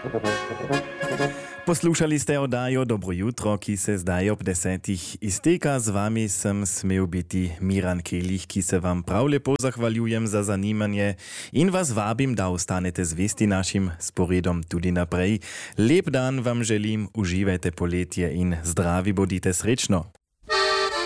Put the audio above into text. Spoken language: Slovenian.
Poslušali ste oddajo Dobro jutro, ki se zdaj ob 10. izteka. Z vami sem smel biti Miran Kelih, ki se vam prav lepo zahvaljujem za zanimanje in vas vabim, da ostanete zvesti našim sporedom tudi naprej. Lep dan vam želim, uživajte poletje in zdravi bodite, srečno.